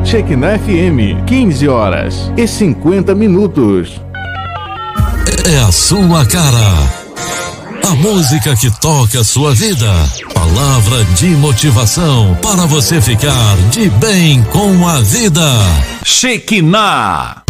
Shekinah FM, 15h50. É a sua cara. A música que toca a sua vida. Palavra de motivação para você ficar de bem com a vida. Shekinah.